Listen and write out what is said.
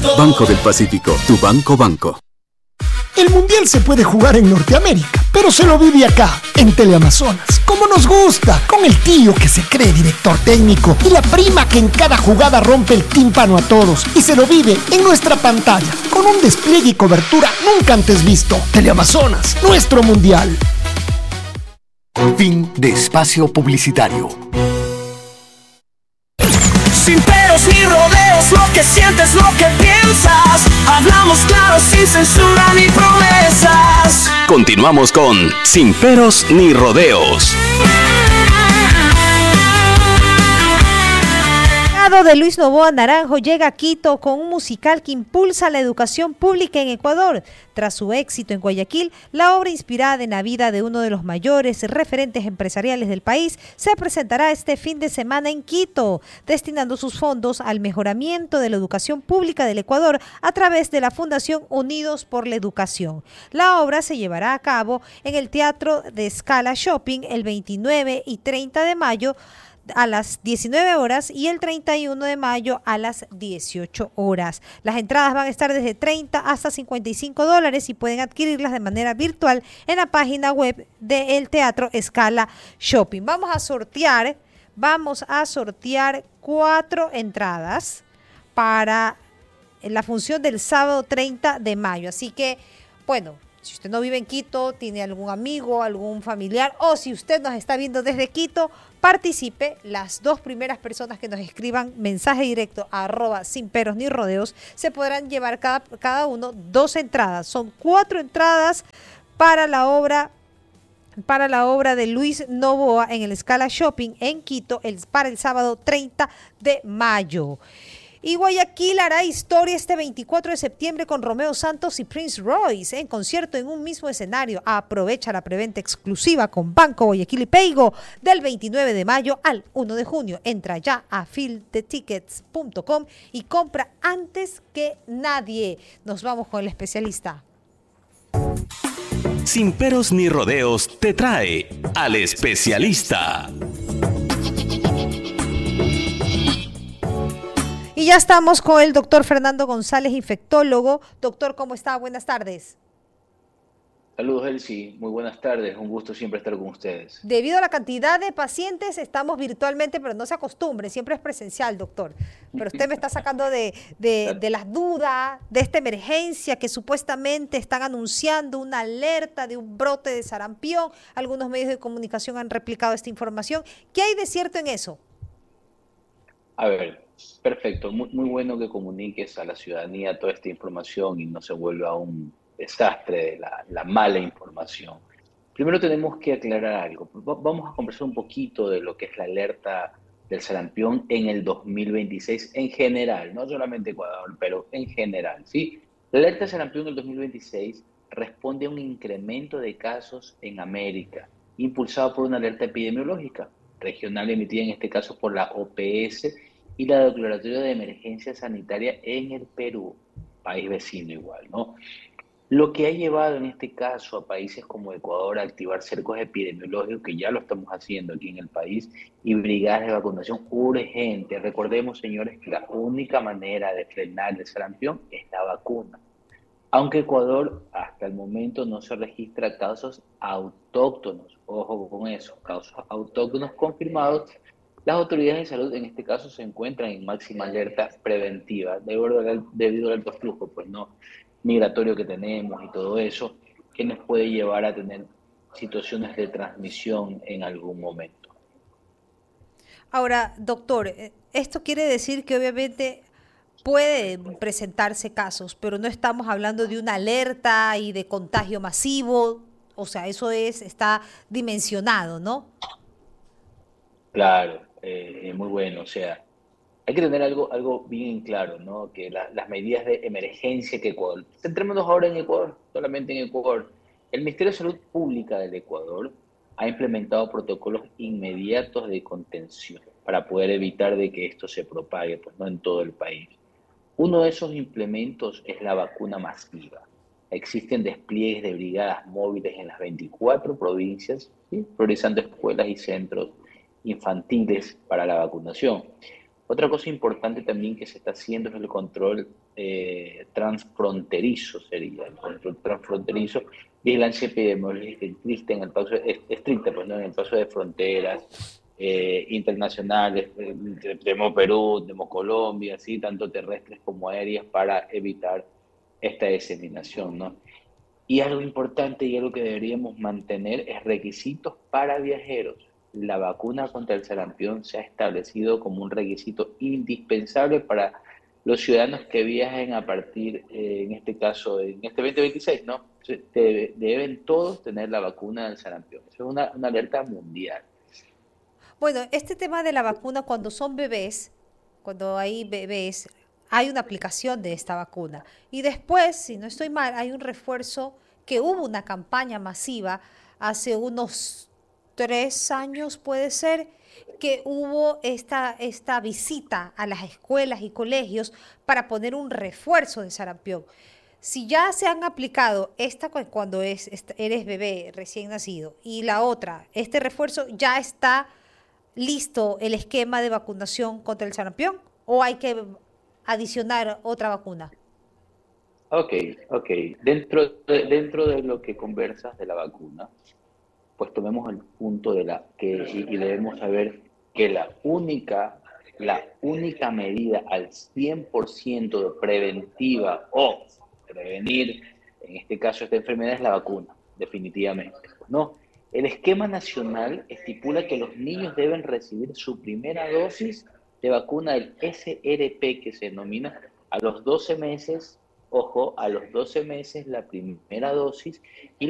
Banco del Pacífico, tu banco. El Mundial se puede jugar en Norteamérica, pero se lo vive acá, en Teleamazonas, como nos gusta, con el tío que se cree director técnico y la prima que en cada jugada rompe el tímpano a todos y se lo vive en nuestra pantalla, con un despliegue y cobertura nunca antes visto. Teleamazonas, nuestro Mundial. Fin de espacio publicitario. Sin peros ni rodeos, lo que sientes, lo que piensas. Hablamos claro, sin censura ni promesas. Continuamos con Sin peros ni rodeos. De Luis Noboa Naranjo llega a Quito con un musical que impulsa la educación pública en Ecuador. Tras su éxito en Guayaquil, la obra inspirada en la vida de uno de los mayores referentes empresariales del país se presentará este fin de semana en Quito, destinando sus fondos al mejoramiento de la educación pública del Ecuador a través de la Fundación Unidos por la Educación. La obra se llevará a cabo en el Teatro de Scala Shopping el 29 y 30 de mayo a las 19 horas y el 31 de mayo a las 18 horas. Las entradas van a estar desde 30 hasta $55 y pueden adquirirlas de manera virtual en la página web del Teatro Scala Shopping. Vamos a sortear 4 entradas para la función del sábado 30 de mayo. Así que, bueno, si usted no vive en Quito, tiene algún amigo, algún familiar, o si usted nos está viendo desde Quito, participe. Las 2 primeras personas que nos escriban mensaje directo a @sinperosnirodeos se podrán llevar cada uno 2 entradas. Son 4 entradas para la obra de Luis Noboa en el Scala Shopping en Quito para el sábado 30 de mayo. Y Guayaquil hará historia este 24 de septiembre con Romeo Santos y Prince Royce en concierto en un mismo escenario. Aprovecha la preventa exclusiva con Banco Guayaquil y Paygo del 29 de mayo al 1 de junio. Entra ya a fieldthetickets.com y compra antes que nadie. Nos vamos con el especialista. Sin peros ni rodeos te trae al especialista. Y ya estamos con el doctor Fernando González, infectólogo. Doctor, ¿cómo está? Buenas tardes. Saludos, Elsie. Muy buenas tardes. Un gusto siempre estar con ustedes. Debido a la cantidad de pacientes, estamos virtualmente, pero no se acostumbre, siempre es presencial, doctor. Pero usted me está sacando de las dudas, de esta emergencia que supuestamente están anunciando una alerta de un brote de sarampión. Algunos medios de comunicación han replicado esta información. ¿Qué hay de cierto en eso? A ver, perfecto. Muy bueno que comuniques a la ciudadanía toda esta información y no se vuelva un desastre de la mala información. Primero tenemos que aclarar algo. Vamos a conversar un poquito de lo que es la alerta del sarampión en el 2026 en general, no solamente Ecuador, pero en general, ¿sí? La alerta del sarampión del 2026 responde a un incremento de casos en América, impulsado por una alerta epidemiológica regional emitida en este caso por la OPS y la Declaratoria de Emergencia Sanitaria en el Perú, país vecino igual, ¿no? Lo que ha llevado en este caso a países como Ecuador a activar cercos epidemiológicos, que ya lo estamos haciendo aquí en el país, y brigadas de vacunación urgente. Recordemos, señores, que la única manera de frenar el sarampión es la vacuna. Aunque Ecuador hasta el momento no se registra casos autóctonos, ojo con eso, casos autóctonos confirmados, las autoridades de salud en este caso se encuentran en máxima alerta preventiva debido al alto flujo, pues no migratorio que tenemos y todo eso, que nos puede llevar a tener situaciones de transmisión en algún momento. Ahora, doctor, esto quiere decir que obviamente pueden presentarse casos, pero no estamos hablando de una alerta y de contagio masivo, o sea, eso está dimensionado, ¿no? Claro, muy bueno, o sea, hay que tener algo bien claro, ¿no? Que las medidas de emergencia que Ecuador, centrémonos ahora en Ecuador, solamente en Ecuador. El Ministerio de Salud Pública del Ecuador ha implementado protocolos inmediatos de contención para poder evitar de que esto se propague, pues no en todo el país. Uno de esos implementos es la vacuna masiva. Existen despliegues de brigadas móviles en las 24 provincias, ¿sí?, priorizando escuelas y centros infantiles para la vacunación. Otra cosa importante también que se está haciendo es el control transfronterizo, sería el control transfronterizo, vigilancia epidemiológica estricta, pues, ¿no? En el paso de fronteras internacionales, tenemos Perú, tenemos Colombia, ¿sí? Tanto terrestres como aéreas, para evitar esta diseminación, ¿no? Y algo importante y algo que deberíamos mantener es requisitos para viajeros. La vacuna contra el sarampión se ha establecido como un requisito indispensable para los ciudadanos que viajen a partir, en este caso, en este 2026, ¿no? Deben todos tener la vacuna del sarampión. Eso es una alerta mundial. Bueno, este tema de la vacuna cuando son bebés, cuando hay bebés, hay una aplicación de esta vacuna. Y después, si no estoy mal, hay un refuerzo que hubo una campaña masiva hace unos 3 años, puede ser, que hubo esta visita a las escuelas y colegios para poner un refuerzo de sarampión. Si ya se han aplicado cuando eres bebé recién nacido y la otra, este refuerzo, ¿ya está listo el esquema de vacunación contra el sarampión o hay que adicionar otra vacuna? Ok, ok. Dentro de lo que conversas de la vacuna, pues tomemos el punto y debemos saber que la única medida al 100% de preventiva o prevenir, en este caso, esta enfermedad es la vacuna, definitivamente, ¿no? El esquema nacional estipula que los niños deben recibir su primera dosis de vacuna del SRP, que se denomina a los 12 meses, ojo, a los 12 meses la primera dosis, y